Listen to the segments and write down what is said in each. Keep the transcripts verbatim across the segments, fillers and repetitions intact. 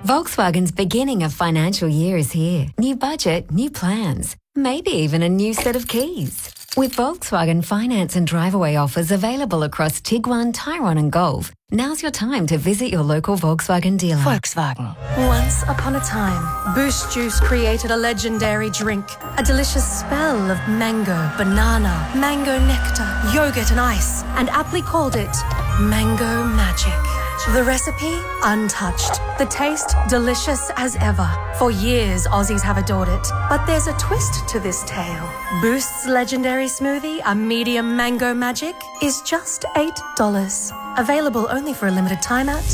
Volkswagen's beginning of financial year is here. New budget, new plans, maybe even a new set of keys. With Volkswagen finance and drive-away offers available across Tiguan, Tyrone and Golf, now's your time to visit your local Volkswagen dealer. Volkswagen. Once upon a time, Boost Juice created a legendary drink. A delicious spell of mango, banana, mango nectar, yogurt and ice, and aptly called it Mango Magic. The recipe, untouched. The taste, delicious as ever. For years, Aussies have adored it. But there's a twist to this tale. Boost's legendary smoothie, a medium Mango Magic, is just eight dollars. Available only for a limited time at...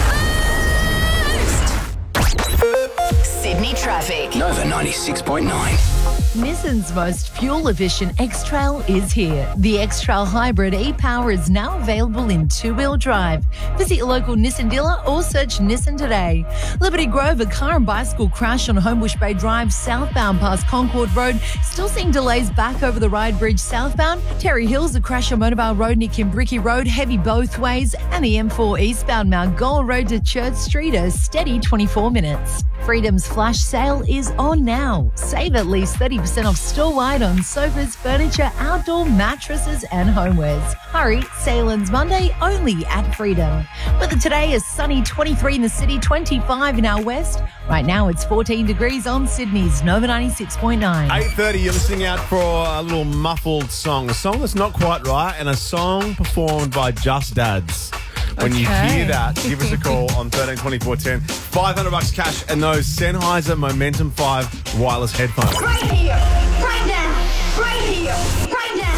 Sydney traffic. Nova ninety-six point nine. Nissan's most fuel-efficient X-Trail is here. The X-Trail Hybrid e-Power is now available in two-wheel drive. Visit your local Nissan dealer or search Nissan today. Liberty Grove, a car and bicycle crash on Homebush Bay Drive southbound past Concord Road. Still seeing delays back over the Ryde Bridge southbound. Terry Hills, a crash on Motorvale Road near Kimbrickie Road, heavy both ways. And the M four eastbound Mount Goal Road to Church Street, a steady twenty-four minutes. Freedom's flash sale is on now. Save at least thirty percent off store-wide on sofas, furniture, outdoor mattresses and homewares. Hurry, sale ends Monday only at Freedom. Weather today is sunny, twenty-three in the city, twenty-five in our west. Right now it's fourteen degrees on Sydney's Nova ninety-six point nine. eight thirty, you're listening out for a little muffled song. A song that's not quite right and a song performed by Just Dads. When Okay. you hear that, give us a call on thirteen twenty-four ten. five hundred bucks cash and those Sennheiser Momentum five wireless headphones. Right here, right now, right here, right now.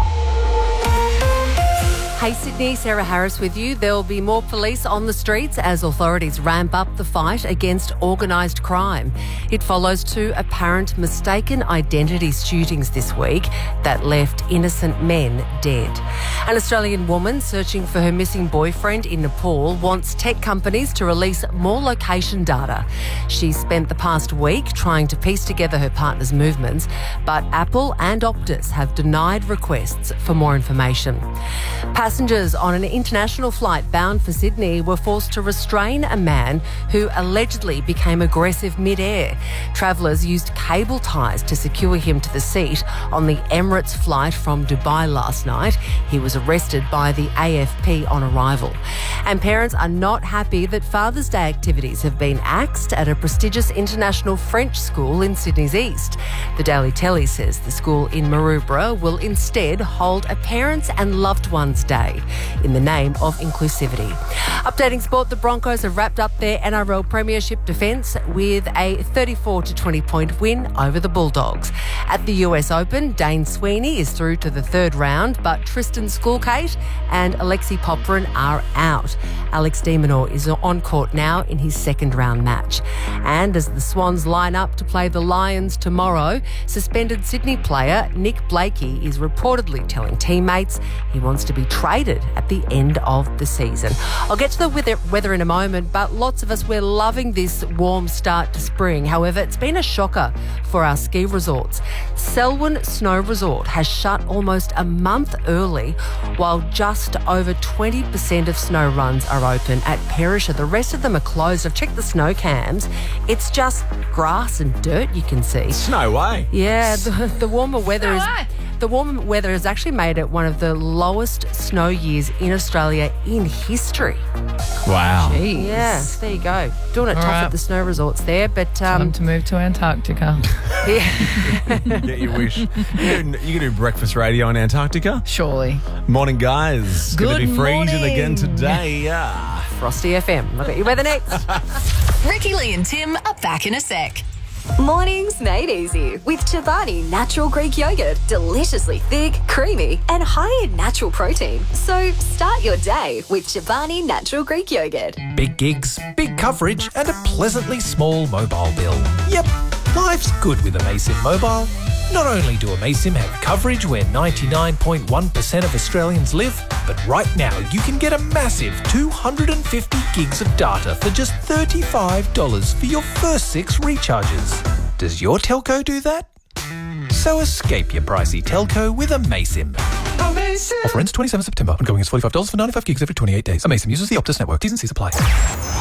Hey Sydney, Sarah Harris with you. There will be more police on the streets as authorities ramp up the fight against organised crime. It follows two apparent mistaken identity shootings this week that left innocent men dead. An Australian woman searching for her missing boyfriend in Nepal wants tech companies to release more location data. She spent the past week trying to piece together her partner's movements, but Apple and Optus have denied requests for more information. Passengers on an international flight bound for Sydney were forced to restrain a man who allegedly became aggressive mid-air. Travellers used cable ties to secure him to the seat on the Emirates flight from Dubai last night. He was arrested by the A F P on arrival. And parents are not happy that Father's Day activities have been axed at a prestigious international French school in Sydney's east. The Daily Telly says the school in Maroubra will instead hold a Parents and Loved Ones Day in the name of inclusivity. Updating sport, the Broncos have wrapped up their N R L Premiership defence with a thirty-four to twenty point win over the Bulldogs. At the U S Open, Dane Sweeney is through to the third round, but Tristan Skulkate and Alexei Popyrin are out. Alex de Minaur is on court now in his second round match. And as the Swans line up to play the Lions tomorrow, suspended Sydney player Nick Blakey is reportedly telling teammates he wants to be traded at the end of the season. I'll get to the weather, weather in a moment, but lots of us, we're loving this warm start to spring. However, it's been a shocker for our ski resorts. Selwyn Snow Resort has shut almost a month early, while just over twenty percent of snow runs are open at Perisher. The rest of them are closed. I've checked the snow cams. It's just grass and dirt you can see. Snow way. Yeah, the, the warmer weather No is... way. The warm weather has actually made it one of the lowest snow years in Australia in history. Wow. Jeez. Yeah, there you go. Doing it All tough right. at the snow resorts there, but Time um, to move to Antarctica. yeah. Get your wish. You can, you can do breakfast radio in Antarctica. Surely. Morning, guys. Going to Good be freezing morning. again today. Yeah. Frosty F M. Look at your weather next. Ricky Lee and Tim are back in a sec. Mornings made easy with Chobani Natural Greek Yogurt. Deliciously thick, creamy, and high in natural protein. So start your day with Chobani Natural Greek Yogurt. Big gigs, big coverage, and a pleasantly small mobile bill. Yep, life's good with Amasim Mobile. Not only do Amasim have coverage where ninety-nine point one percent of Australians live, but right now you can get a massive two hundred fifty gigs of data for just thirty-five dollars for your first six recharges. Does your telco do that? So escape your pricey telco with Amasim. Amasim! Offer ends twenty-seventh of September. Ongoing is forty-five dollars for ninety-five gigs every twenty-eight days. Amasim uses the Optus network. T's and C's apply.